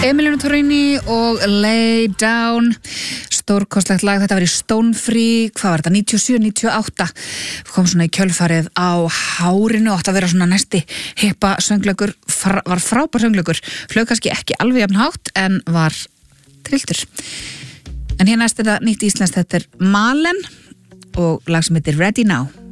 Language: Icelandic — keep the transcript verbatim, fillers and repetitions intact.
Emiliano Torrini og Lay Down, stórkostlegt lag. Þetta var í Stonefree, hvað var þetta, níutíu og sjö níutíu og átta, kom svona í kjölfarið á hárinu, átt að vera svona næsti hippa söngleikur, var frábær söngleikur, flög kannski ekki alveg jafn hátt en var trilltur. En hér næst er þetta nýtt íslenskt, þetta er Malen og lag sem heitir Ready Now.